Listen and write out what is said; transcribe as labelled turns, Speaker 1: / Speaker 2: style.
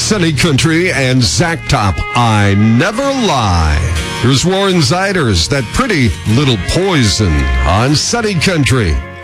Speaker 1: City Country and Zach Top, I Never Lie. Here's Warren Ziders, That Pretty Little Poison on City Country.